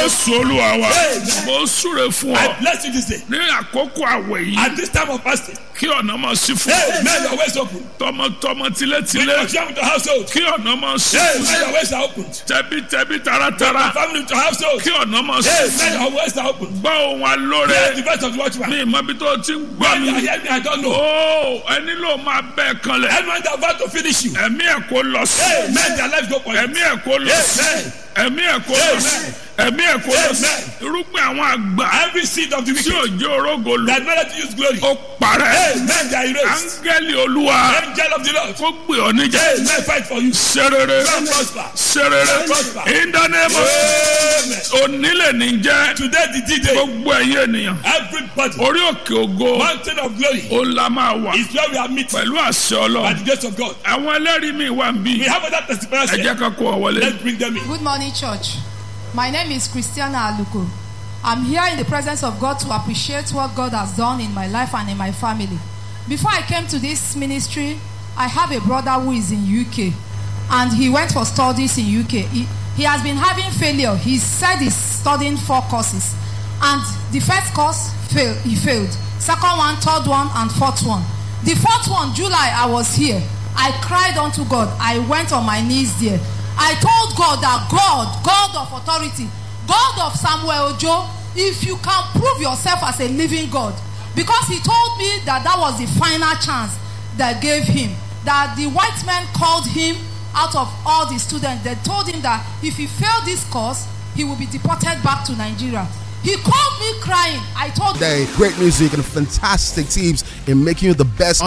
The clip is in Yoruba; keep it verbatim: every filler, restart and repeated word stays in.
Jésù Olúwa wa. Mo súre fún I ọ. bless you this day. Ní àkókò àwẹ̀ yìí. At this time of fasting, Kí ọ̀nà máa ṣí fún hey, ọ. may your ways open. Tọmọtọmọ With tilétilé. your family to household, Kí ọ̀nà máa ṣí hey, fún may ọ. your ways are opened. Tẹbítẹbí With taratara. your family to household, Kí ọ̀nà máa hey, ṣí may fún ọ. your ways are opened. Gbọ́ ohun alóore. Hear the voice of the watchman. Ní ìmọ̀bí tó ti ń gbọ́ When mi. you are hearing me, I don't know. Ó ẹni ló máa bẹ́ẹ̀ kanlẹ̀. Anyone that about to finish you, Ẹ̀mí ẹ̀ kó lọ sí. hey, may their life go for you. Ẹ̀mí ẹ̀ kó lọ sí. Amen. Ẹ̀mí ẹ̀ kó lọ sí. Ẹ̀mí ẹ̀ kó lọ sí. Amen. Irúgbìn àwọn àgbà Every seed of the tí ò wicked jẹ́ orógo lò. that made to use glory, Ó parẹ́. amen, they are erased. Áńgẹ́lì Olúwa Angel of the Lord, kó gbé ọ níjà. amen, fight for you. Ṣé rere. Don't prosper. Ṣé rere. Prosper. In the name of Amen. onílẹ̀ ní jẹ́ Today the D-Day, gbogbo ẹ̀yẹ ènìyàn. everybody, Orí òkè ògo mountain of glory ó la máa wà is where we are meeting pẹ̀lú àṣẹ by Ọlọ́run. the grace of God. Àwọn ẹlẹ́rìí mi wà ń bí. We have other testimonies Ẹ here. jẹ́ ká kó ọ wọlé. Let's bring them in. Good morning, church. My name is Christiana Aluko. I'm here in the presence of God to appreciate what God has done in my life and in my family. Before I came to this ministry, I have a brother who is in U K, and he went for studies in U K. He, he has been having failure. He said he's studying four courses, and the first course failed. He failed. Second one, third one, and fourth one. The fourth one, July, I was here. I cried unto God. I went on my knees there. I told God that God, God of authority, God of Samuel Ojo, if you can prove yourself as a living God, because he told me that that was the final chance that gave him, that the white men called him out of all the students. They told him that if he failed this course, he will be deported back to Nigeria. He called me crying. I told him. Great music and fantastic teams in making you the best